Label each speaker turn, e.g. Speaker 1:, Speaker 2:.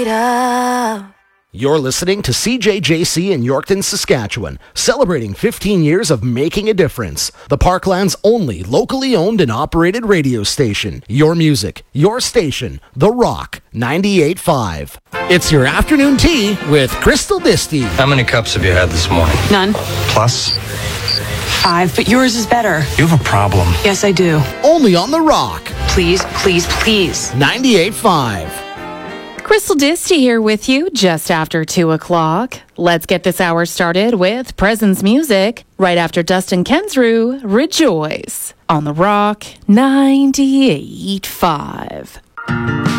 Speaker 1: You're listening to CJJC in Yorkton, Saskatchewan, celebrating 15 years of making a difference. The Parkland's only locally owned and operated radio station. Your music, your station, The Rock 98.5. It's your afternoon tea with Crystal Disty.
Speaker 2: How many cups have you had this morning?
Speaker 3: None.
Speaker 2: Plus?
Speaker 3: 5, but yours is better.
Speaker 2: You have a problem.
Speaker 3: Yes, I do.
Speaker 1: Only on The Rock.
Speaker 3: Please, please, please.
Speaker 1: 98.5.
Speaker 4: Crystal Disty here with you just after 2 o'clock. Let's get this hour started with Presence Music right after Dustin Kensrue, Rejoice on The Rock 98.5.